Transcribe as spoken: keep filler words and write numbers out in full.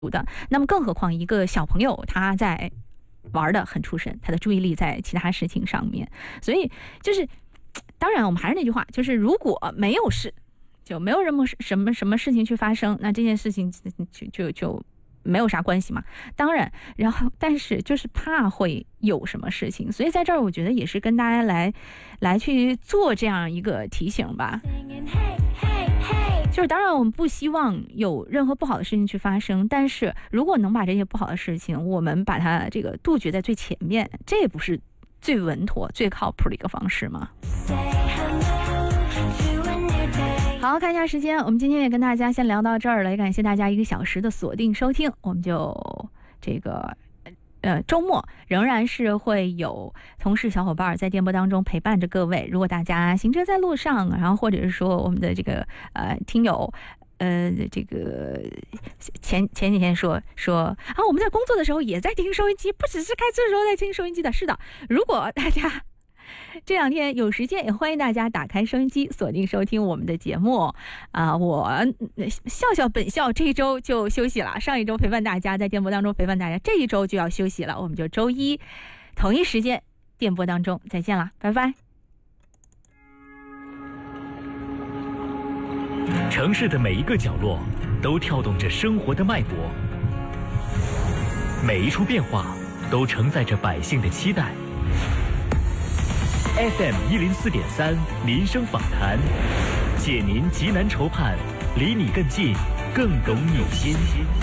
的。那么更何况一个小朋友他在玩的很出神，他的注意力在其他事情上面，所以就是当然我们还是那句话，就是如果没有事，就没有什么什么什么事情去发生，那这件事情就就就没有啥关系嘛。当然，然后但是就是怕会有什么事情，所以在这儿我觉得也是跟大家来来去做这样一个提醒吧。就是当然我们不希望有任何不好的事情去发生，但是如果能把这些不好的事情我们把它这个杜绝在最前面，这也不是最稳妥最靠谱的一个方式吗？好，看一下时间，我们今天也跟大家先聊到这儿了，也感谢大家一个小时的锁定收听，我们就这个呃，周末仍然是会有同事小伙伴在电波当中陪伴着各位。如果大家行车在路上，然后或者是说我们的这个呃听友，呃，这个前前几天说说啊，我们在工作的时候也在听收音机，不只是开车的时候在听收音机的。是的，如果大家这两天有时间，也欢迎大家打开收音机，锁定收听我们的节目啊、呃！我笑笑本校这一周就休息了，上一周陪伴大家在电波当中陪伴大家，这一周就要休息了，我们就周一同一时间电波当中再见了，拜拜。 城市的每一个角落都跳动着生活的脉搏，每一处变化都承载着百姓的期待。F M 一零四点三民生访谈，解您急难愁盼，离你更近，更懂你心。